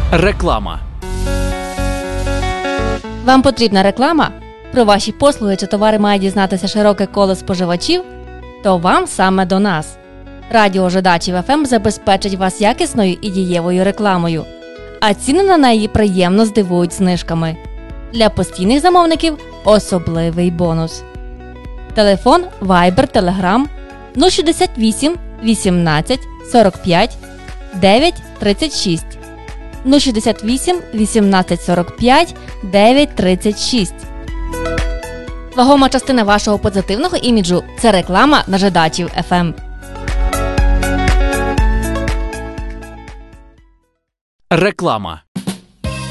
Реклама. Вам потрібна реклама? Про ваші послуги чи товари має дізнатися широке коло споживачів? То вам саме до нас. Радіо Жидачів ФМ забезпечить вас якісною і дієвою рекламою. А ціни на неї приємно здивують знижками. Для постійних замовників особливий бонус. Телефон Viber, Telegram 068 18 45 9 36. 068 18 45 9 36. Вагома частина вашого позитивного іміджу – це реклама на Жидачів ФМ. Реклама.